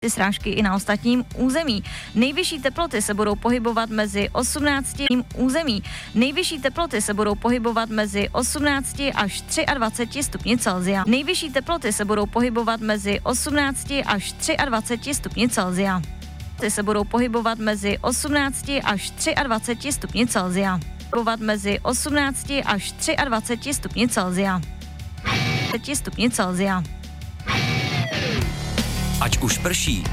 srážky i na ostatním území. Nejvyšší teploty se budou pohybovat mezi 18 Nejvyšší teploty se budou pohybovat mezi 18 až 23 stupni Celsia. Nejvyšší teploty se budou pohybovat mezi 18 až 23 stupni Celsia. Se budou pohybovat mezi 18 až 23 stupni Celsia. Mezi 18 až 23 stupni Celsia. Stupni Celsia. Ať už prší,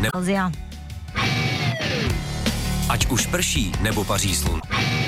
ať už prší nebo paří slunce.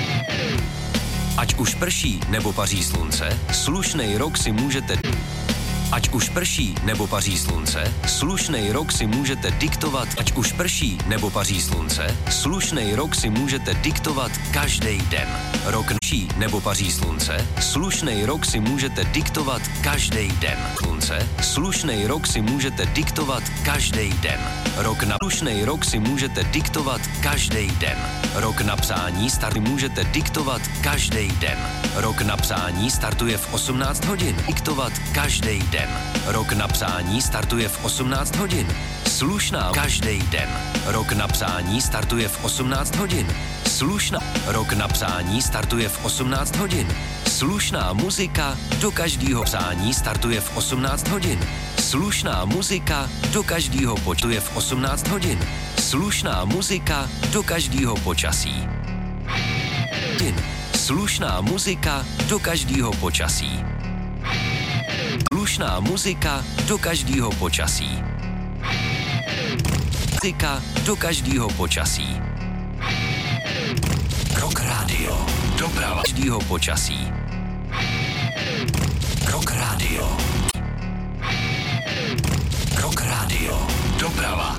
Ať už prší nebo paří slunce, slušnej rok si můžete. Ať už prší nebo paří slunce, slušnej rok si můžete diktovat. Ať už prší nebo paří slunce, slušnej rok si můžete diktovat každý den. Rok prší nebo paří slunce, slušnej rok si můžete diktovat každý den. Slunce, slušnej rok si můžete diktovat každý den. Rok na slušnej rok si můžete diktovat každý den. Rok na psání můžete diktovat každý den. Rok na psání startuje v 18 hodin. Diktovat každý den. Rok na psání startuje v 18 hodin. Slušná každý den. Rok na psání startuje v 18 hodin. Slušná. Rok na psání startuje v 18 hodin. Slušná muzika do každého psání startuje v 18 hodin. Slušná muzika do každého počtuje v 18 hodin. Slušná muzika do každého počasí. Slušná muzika do každého počasí. Slušná muzika do každého počasí. Muzika do každého počasí. Rock Radio. Doprava každého počasí. Rock Radio. Rock Radio. Doprava.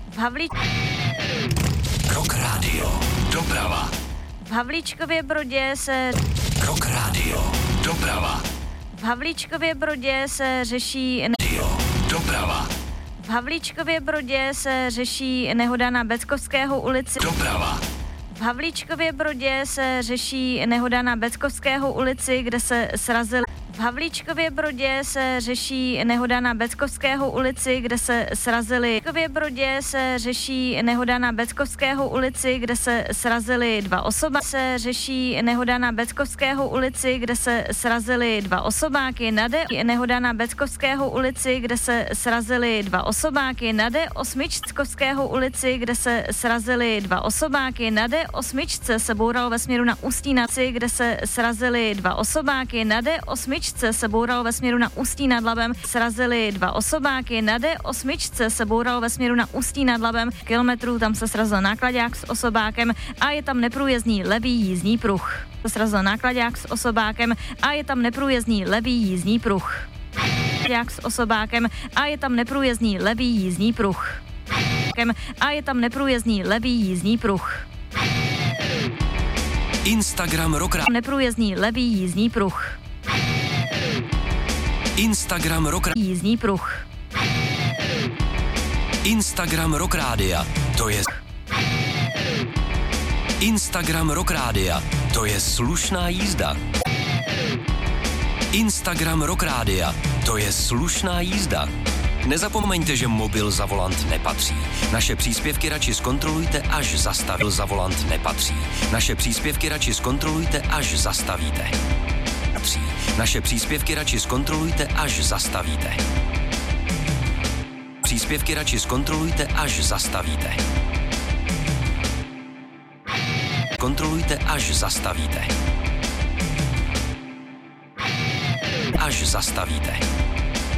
Rock Radio. Doprava. V Havlíčkově Brodě se... Rock Radio. Doprava. V Havlíčkově Brodě se řeší... Doprava. V Havlíčkově Brodě se řeší nehoda na Beckovského ulici. Doprava. V Havlíčkově Brodě se řeší nehoda na Beckovského ulici, kde se srazil. V Havlíčkově Brodě se řeší nehoda na Beckovského ulici, kde se srazili. V Havlíčkově Brodě se řeší nehoda na Beckovského ulici, kde se srazili dva osoba. Se řeší nehoda na Beckovského ulici, kde se srazili dva osobáky. Na nehoda na Beckovského ulici, kde se srazili dva osobáky. Na D8 ulici, kde se srazili dva osobáky. Na D8 se bouralo ve směru na Ústí nad Labem, kde se srazili dva osobáky. Na D8 se bouralo ve směru na Ústí nad Labem, srazili dva osobáky. Na D8 se bouralo ve směru na Ústí nad Labem, kilometrů, tam se srazil náklaďák s osobákem a je tam neprůjezdný levý jízdní pruh. Srazil náklaďák s osobákem a je tam neprůjezdný levý jízdní pruh. S osobákem a je tam neprůjezdný levý jízdní pruh. A je tam neprůjezdný levý jízdní pruh. Instagram Rock Radio. Neprůjezdný levý jízdní pruh. Instagram Rock Radio. Jízdní pruh. Instagram Rock Radio. To je Instagram Rock Radio. To je slušná jízda. Instagram Rock Radio. To je slušná jízda. Nezapomeňte, že mobil za volant nepatří. Naše příspěvky radši zkontrolujte, až zastavíte. Za volant nepatří. Naše příspěvky radši zkontrolujte, až zastavíte. Naše příspěvky radši zkontrolujte, až zastavíte. Příspěvky radši zkontrolujte, až zastavíte. Kontrolujte, až zastavíte. Až zastavíte.